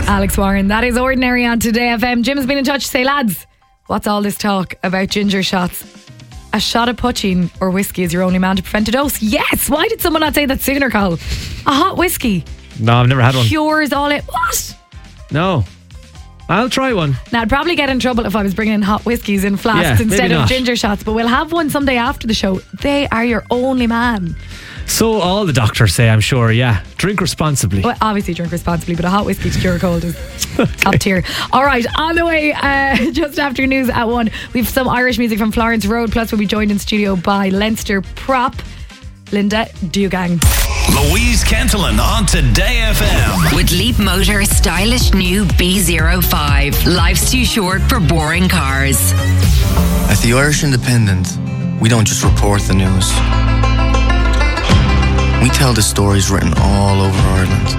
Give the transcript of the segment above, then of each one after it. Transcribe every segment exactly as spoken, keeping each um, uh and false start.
Alex Warren. That is Ordinary on Today F M. Jim has been in touch to say, lads, what's all this talk about ginger shots? A shot of poaching or whiskey is your only man to prevent a dose. Yes! Why did someone not say that sooner, Cole? A hot whiskey. No, I've never had one. Cures all it. What? No. I'll try one. Now, I'd probably get in trouble if I was bringing in hot whiskies in flasks Yeah, instead maybe of not. ginger shots, but we'll have one someday after the show. They are your only man. So all the doctors say, I'm sure, yeah. Drink responsibly. Well, obviously drink responsibly, but a hot whiskey to cure a cold is top tier. All right, on the way, uh, just after news at one, we have some Irish music from Florence Road, plus we'll be joined in studio by Leinster prop Linda Dugang. Louise Cantillon on Today F M. With Leap Motor's stylish new B zero five. Life's too short for boring cars. At the Irish Independent, we don't just report the news. We tell the stories written all over Ireland.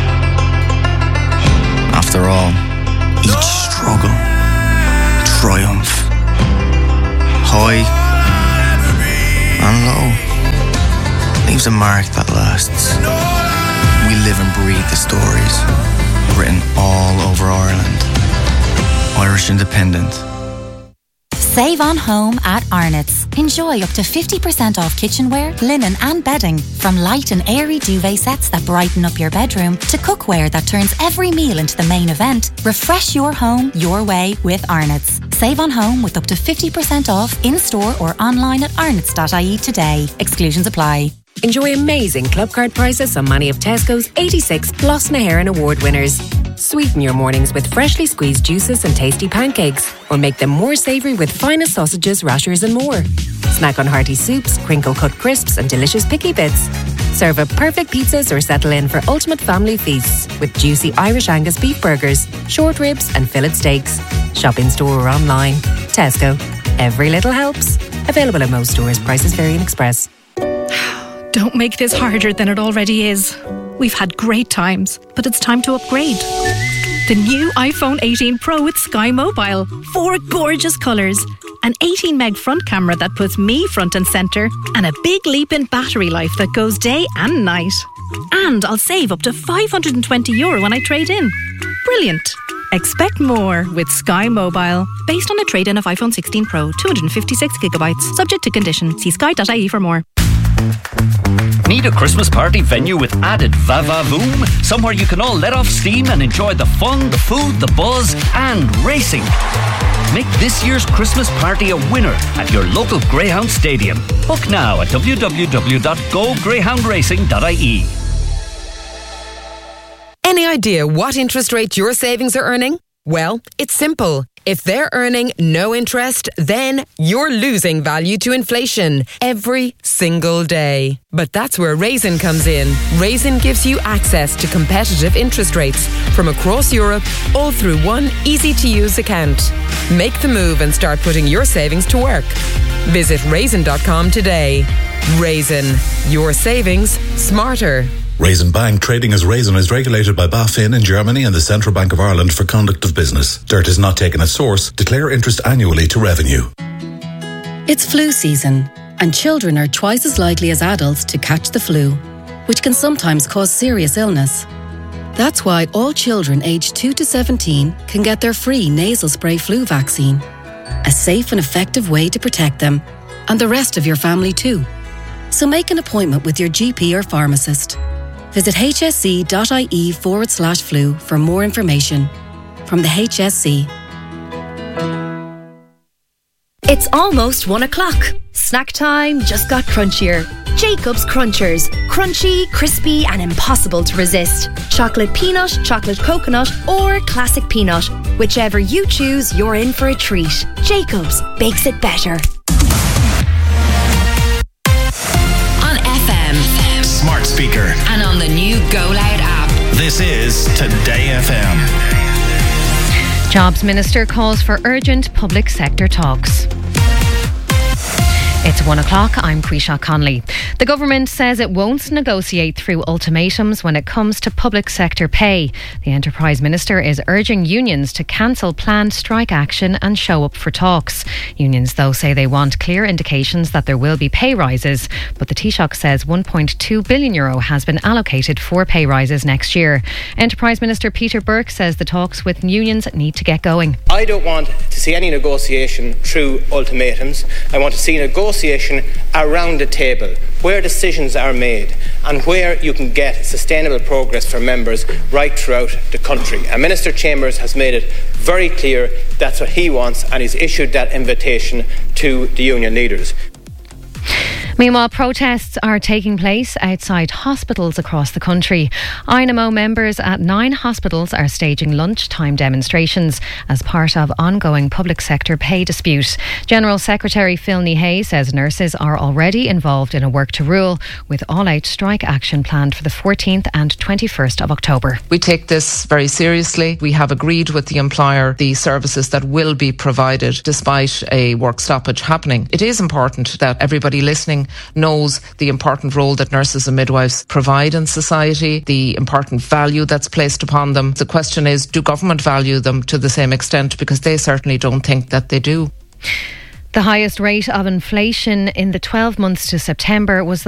After all, each struggle, triumph, high and low, leaves a mark that lasts. We live and breathe the stories written all over Ireland. Irish Independent. Save on home at Arnott's. Enjoy up to fifty percent off kitchenware, linen and bedding. From light and airy duvet sets that brighten up your bedroom to cookware that turns every meal into the main event, refresh your home your way with Arnott's. Save on home with up to fifty percent off in-store or online at arnott's dot I E today. Exclusions apply. Enjoy amazing club card prices on many of Tesco's eighty-six Gloss na HÉireann award winners. Sweeten your mornings with freshly squeezed juices and tasty pancakes, or make them more savoury with finest sausages, rashers and more. Snack on hearty soups, crinkle-cut crisps and delicious picky bits. Serve up perfect pizzas or settle in for ultimate family feasts with juicy Irish Angus beef burgers, short ribs and fillet steaks. Shop in-store or online. Tesco. Every little helps. Available in most stores. Prices vary in Express. Don't make this harder than it already is. We've had great times, but it's time to upgrade. The new iPhone eighteen Pro with Sky Mobile. Four gorgeous colours. An eighteen meg front camera that puts me front and centre. And a big leap in battery life that goes day and night. And I'll save up to five hundred twenty euro when I trade in. Brilliant. Expect more with Sky Mobile. Based on a trade-in of iPhone sixteen Pro, two hundred fifty-six gigabytes. Subject to condition. See sky dot I E for more. Need a Christmas party venue with added va-va-voom? Somewhere you can all let off steam and enjoy the fun, the food, the buzz and racing. Make this year's Christmas party a winner at your local Greyhound Stadium. Book now at w w w dot go greyhound racing dot I E. Any idea what interest rate your savings are earning? Well, it's simple. If they're earning no interest, then you're losing value to inflation every single day. But that's where Raisin comes in. Raisin gives you access to competitive interest rates from across Europe, all through one easy-to-use account. Make the move and start putting your savings to work. Visit raisin dot com today. Raisin, your savings smarter. Raisin Bank, trading as Raisin, is regulated by BaFin in Germany and the Central Bank of Ireland for conduct of business. Dirt is not taken at source. Declare interest annually to revenue. It's flu season, and children are twice as likely as adults to catch the flu, which can sometimes cause serious illness. That's why all children aged two to seventeen can get their free nasal spray flu vaccine. A safe and effective way to protect them, and the rest of your family too. So make an appointment with your G P or pharmacist. Visit hsc.ie forward slash flu for more information. From the H S C. It's almost one o'clock. Snack time just got crunchier. Jacob's Crunchers. Crunchy, crispy and impossible to resist. Chocolate peanut, chocolate coconut or classic peanut. Whichever you choose, you're in for a treat. Jacob's bakes it better. Smart speaker. And on the new Go Loud app. This is Today F M. Jobs Minister calls for urgent public sector talks. It's one o'clock. I'm Quisha Conley. The government says it won't negotiate through ultimatums when it comes to public sector pay. The Enterprise Minister is urging unions to cancel planned strike action and show up for talks. Unions, though, say they want clear indications that there will be pay rises. But the Taoiseach says one point two billion euro has been allocated for pay rises next year. Enterprise Minister Peter Burke says the talks with unions need to get going. I don't want to see any negotiation through ultimatums. I want to see negotiation around the table where decisions are made and where you can get sustainable progress for members right throughout the country. And Minister Chambers has made it very clear that's what he wants, and he's issued that invitation to the union leaders. Meanwhile, protests are taking place outside hospitals across the country. I N M O members at nine hospitals are staging lunchtime demonstrations as part of ongoing public sector pay dispute. General Secretary Phil Hay says nurses are already involved in a work to rule, with all-out strike action planned for the fourteenth and twenty-first of October. We take this very seriously. We have agreed with the employer the services that will be provided despite a work stoppage happening. It is important that everybody listening knows the important role that nurses and midwives provide in society, the important value that's placed upon them. The question is, do government value them to the same extent? Because they certainly don't think that they do. The highest rate of inflation in the twelve months to September was